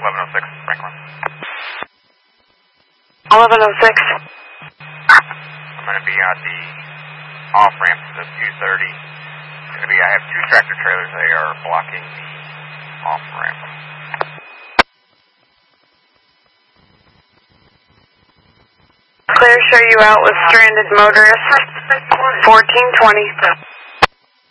1106, Franklin. 1106. I'm going to be at the off-ramp to the 230. I have two tractor trailers. They are blocking the off-ramp. Clear, show you out with stranded motorists. 1420.